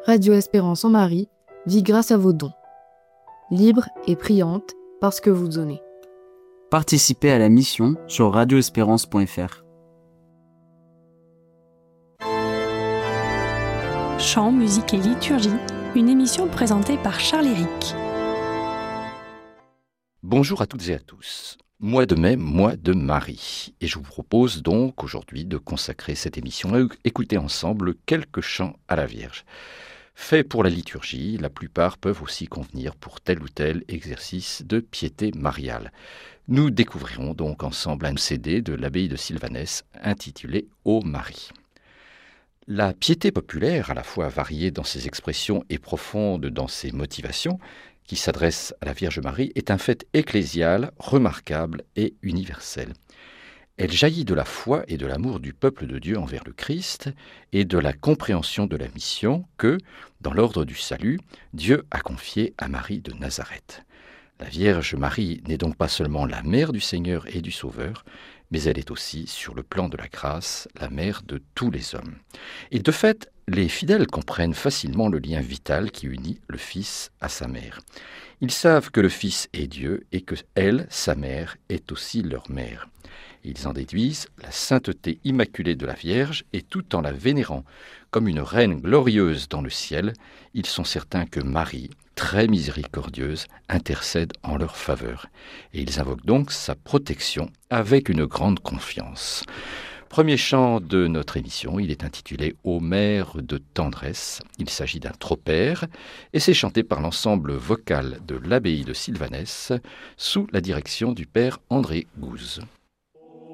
Radio Espérance en Marie vit grâce à vos dons. Libre et priante parce que vous donnez. Participez à la mission sur radioespérance.fr. Chant, musique et liturgie, une émission présentée par Charles Éric. Bonjour à toutes et à tous. Mois de mai, mois de Marie. Et je vous propose donc aujourd'hui de consacrer cette émission à écouter ensemble quelques chants à la Vierge. Faits pour la liturgie, la plupart peuvent aussi convenir pour tel ou tel exercice de piété mariale. Nous découvrirons donc ensemble un CD de l'abbaye de Sylvanès intitulé « Ô Marie ». La piété populaire, à la fois variée dans ses expressions et profonde dans ses motivations, qui s'adresse à la Vierge Marie, est un fait ecclésial, remarquable et universel. Elle jaillit de la foi et de l'amour du peuple de Dieu envers le Christ et de la compréhension de la mission que, dans l'ordre du salut, Dieu a confiée à Marie de Nazareth. La Vierge Marie n'est donc pas seulement la mère du Seigneur et du Sauveur, mais elle est aussi, sur le plan de la grâce, la mère de tous les hommes. Et de fait, les fidèles comprennent facilement le lien vital qui unit le Fils à sa mère. Ils savent que le Fils est Dieu et que elle, sa mère, est aussi leur mère. Ils en déduisent la sainteté immaculée de la Vierge et tout en la vénérant comme une reine glorieuse dans le ciel, ils sont certains que Marie, très miséricordieuse, intercède en leur faveur. Et ils invoquent donc sa protection avec une grande confiance. Premier chant de notre émission, il est intitulé « Ô mère de tendresse ». Il s'agit d'un tropère et c'est chanté par l'ensemble vocal de l'abbaye de Sylvanès sous la direction du père André Gouze.